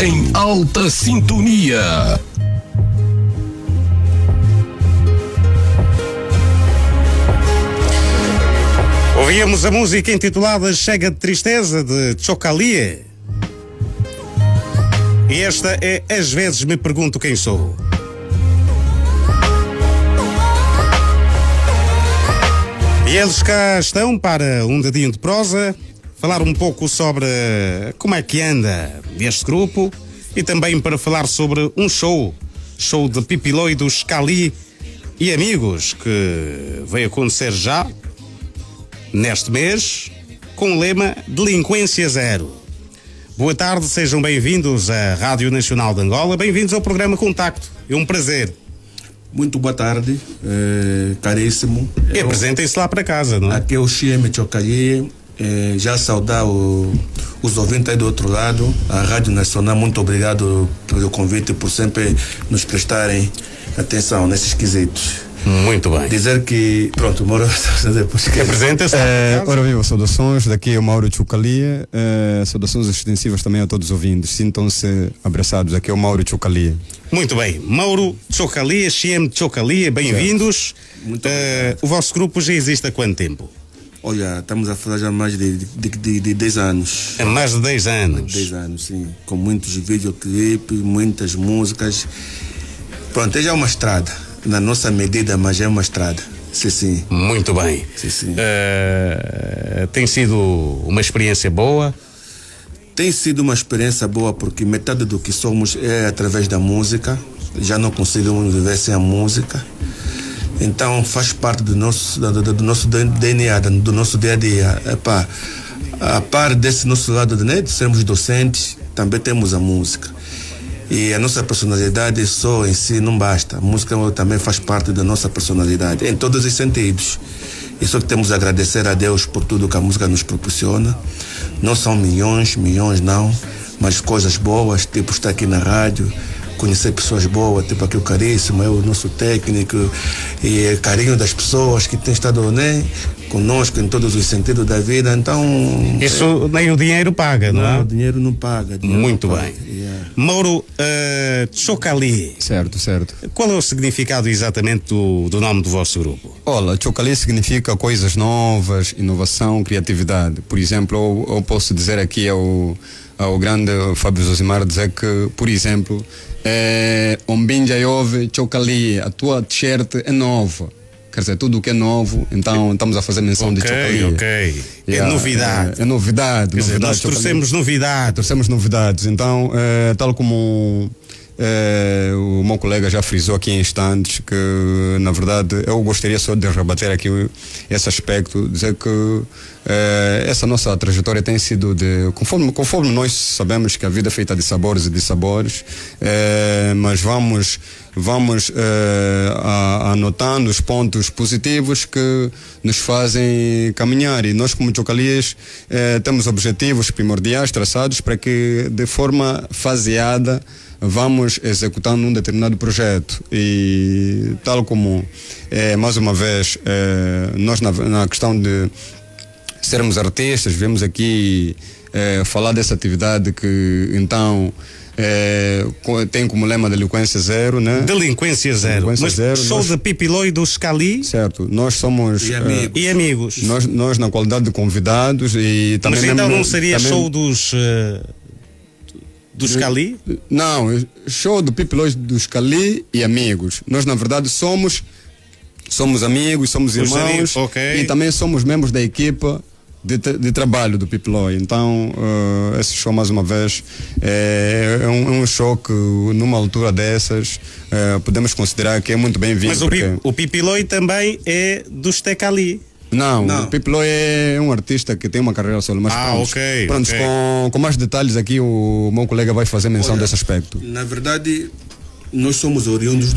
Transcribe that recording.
em alta sintonia. Ouvíamos a música intitulada Chega de Tristeza, de Chocalie. E esta é Às Vezes Me Pergunto Quem Sou. E eles cá estão para um dedinho de prosa, falar um pouco sobre como é que anda este grupo e também para falar sobre um show de Pipiloi dos Cali e amigos, que vai acontecer já neste mês, com o lema Delinquência Zero. Boa tarde, sejam bem-vindos à Rádio Nacional de Angola, bem-vindos ao programa Contacto, é um prazer. Muito boa tarde, caríssimo. E apresentem-se lá para casa, não é? Aqui é o Chieme Chocalie, já saudar os ouvintes aí do outro lado, a Rádio Nacional, muito obrigado pelo convite, por sempre nos prestarem atenção nesses quesitos. Muito bem. Dizer que, pronto, Mauro, depois que apresenta-se. Ora viva, saudações, daqui é o Mauro Chocalie, saudações extensivas também a todos os ouvintes, sintam-se abraçados, aqui é o Mauro Chocalie. Muito bem, Mauro Chocalie, Chieme Chocalie, bem-vindos. O vosso grupo já existe há quanto tempo? Olha, estamos a falar já mais de 10 anos. Há mais de 10 anos? 10 anos, sim, com muitos videoclipes, muitas músicas. Pronto, já é uma estrada. Na nossa medida, mas é uma estrada. Sim, sim. Muito bem. Sim, sim. Tem sido uma experiência boa? Tem sido uma experiência boa porque metade do que somos é através da música. Já não conseguimos viver sem a música. Então faz parte do nosso DNA, do nosso dia a dia. Epá, a par desse nosso lado, né, de sermos docentes, também temos a música. E a nossa personalidade só em si não basta. A música também faz parte da nossa personalidade, em todos os sentidos. E só que temos a agradecer a Deus por tudo que a música nos proporciona. Não são milhões não, mas coisas boas, tipo estar aqui na rádio, conhecer pessoas boas, tipo aqui o Caríssimo, o nosso técnico, e carinho das pessoas que têm estado, né, conosco em todos os sentidos da vida. Então isso nem o dinheiro paga, não é? O dinheiro não paga. Muito bem. Yeah. Mauro Chocalie. Certo. Qual é o significado exatamente do nome do vosso grupo? Olha, Chocalie significa coisas novas, inovação, criatividade. Por exemplo, eu posso dizer aqui ao grande Fábio Josimar, dizer que, por exemplo, Ombinja Iove Chocalie, a tua t-shirt é nova. Quer dizer, tudo o que é novo, então estamos a fazer menção de Chocalie. Ok. Yeah, é novidade. É novidade. Quer dizer, nós trouxemos novidades. Trouxemos novidades. Então, tal como o meu colega já frisou aqui em instantes, que na verdade eu gostaria só de rebater aqui esse aspecto, dizer que essa nossa trajetória tem sido conforme nós sabemos que a vida é feita de sabores e de sabores, mas vamos anotando os pontos positivos que nos fazem caminhar, e nós como Chocalies temos objetivos primordiais traçados para que de forma faseada vamos executando um determinado projeto. E tal como mais uma vez nós na questão de sermos artistas, vemos aqui falar dessa atividade que então tem como lema Delinquência Zero, né? Delinquência Zero. Mas zero, show de Pipiloi dos Cali. Certo, nós somos e amigos. Nós na qualidade de convidados e também. Mas então não seria show dos Cali? Não, show do Pipiloi dos Cali e amigos. Nós na verdade somos amigos, somos irmãos, okay. E também somos membros da equipa de trabalho do Pipiloi. Então esse show, mais uma vez, é um show que numa altura dessas podemos considerar que é muito bem-vindo. Mas o Pipiloi também é dos Tecali. Não, o Pipiloi é um artista que tem uma carreira solo, mas pronto, okay. Com mais detalhes aqui o meu colega vai fazer menção desse aspecto. Na verdade, nós somos oriundos